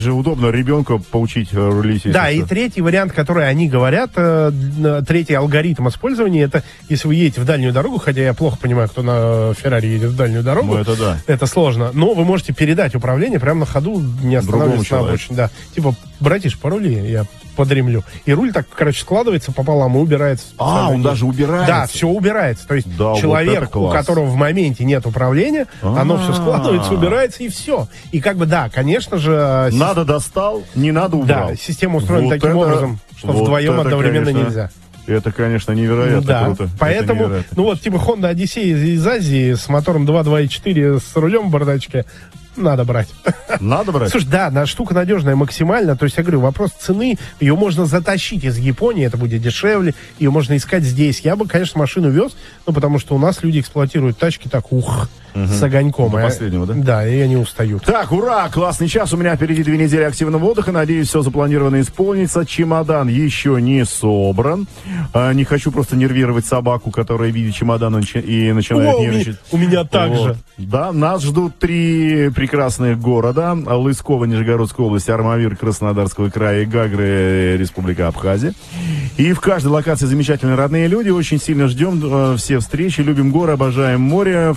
Же удобно ребенка поучить рулить. Да, и третий вариант, который они говорят, третий алгоритм использования, это если вы едете в дальнюю дорогу, хотя я плохо понимаю, кто на Феррари едет в дальнюю дорогу. Ну, это да. Это сложно. Но вы можете передать управление прямо на ходу, не останавливаясь на обочине. Да. Типа, братиш, порули, я подремлю. И руль так, короче, складывается пополам и убирается. Он даже убирается? Да, все убирается. То есть да, человек, вот у которого в моменте нет управления, оно все складывается, убирается и все. И как бы, да, конечно же... Надо достал, не надо убрал. Да, система устроена вот таким образом, что вдвоем одновременно конечно, нельзя. Это, конечно, невероятно круто. Поэтому, ну вот, типа Honda Odyssey из Азии с мотором 2.4 с рулем в бардачке, надо брать. Надо брать? Слушай, да, штука надежная максимально. То есть, я говорю, вопрос цены. Ее можно затащить из Японии, это будет дешевле. Ее можно искать здесь. Я бы, конечно, машину вез, потому что у нас люди эксплуатируют тачки так, с огоньком. До последнего, да? Да, и они устают. Так, ура, классный час. У меня впереди 2 недели активного отдыха. Надеюсь, все запланировано исполнится. Чемодан еще не собран. Не хочу просто нервировать собаку, которая видит чемодан и начинает нервничать. У меня так же. Да, нас ждут 3 прекрасных города. Лысково, Нижегородская область, Армавир, Краснодарского края и Гагры, Республика Абхазия. И в каждой локации замечательные родные люди. Очень сильно ждем все встречи. Любим горы, обожаем море.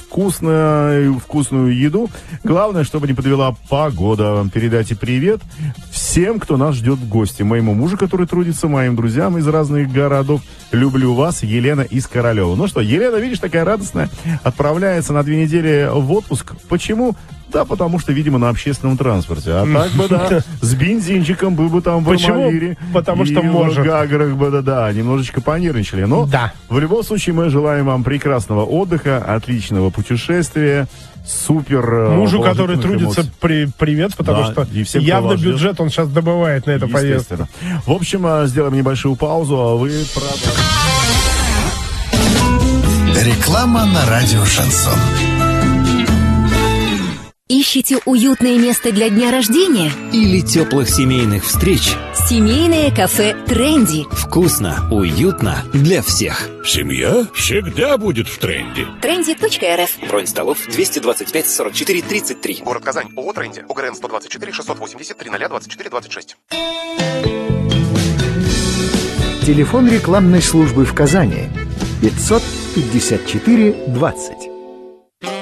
Вкусную еду. Главное, чтобы не подвела погода. Передайте привет всем, кто нас ждет в гости. Моему мужу, который трудится, моим друзьям из разных городов. Люблю вас, Елена из Королева. Ну что, Елена, видишь, такая радостная, отправляется на 2 недели в отпуск. Почему? Да, потому что, видимо, на общественном транспорте. А так бы, да, с бензинчиком был бы там в Армавире. Потому что может. В Гаграх бы, да, немножечко понервничали. Но в любом случае мы желаем вам прекрасного отдыха, отличного путешествия, супер... Мужу, который трудится, привет, потому что всем, явно бюджет он сейчас добывает на эту поездку. В общем, сделаем небольшую паузу, а вы продолжите. Реклама на радио «Шансон». Ищете уютное место для дня рождения? Или теплых семейных встреч? Семейное кафе «Тренди». Вкусно, уютно для всех. Семья всегда будет в тренде. Тренди.рф. Бронь столов 225 44 33. Город Казань. ООО «Тренди». ОГРН 124 680 300 24 26. Телефон рекламной службы в Казани 554 20.